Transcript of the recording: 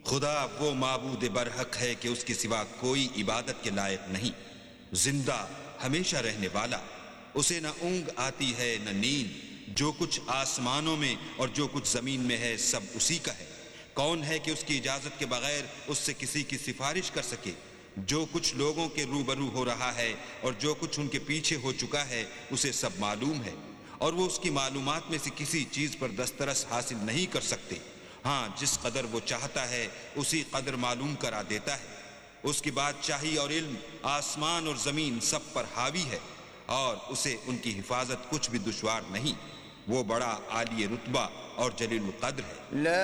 खुदा वो माबूद बरहक है कि उसके सिवा कोई इबादत के लायक नहीं, जिंदा हमेशा रहने वाला, उसे न ऊंग आती है न नींद। जो कुछ आसमानों में और जो कुछ जमीन में है सब उसी का है। कौन है कि उसकी इजाजत के बगैर उससे किसी की सिफारिश कर सके? जो कुछ लोगों के रूबरू हो रहा है और जो कुछ उनके पीछे हो चुका है उसे सब मालूम है, और वो उसकी मालूमात में से किसी चीज पर दस्तरस हासिल नहीं कर सकते। हाँ, जिस कदर वो चाहता है उसी कदर मालूम करा देता है। उसकी बादशाही और इल्म आसमान और जमीन सब पर हावी है, और उसे उनकी हिफाजत कुछ भी दुश्वार नहीं। वो बड़ा आलिय रुतबा और जलील कद्र है।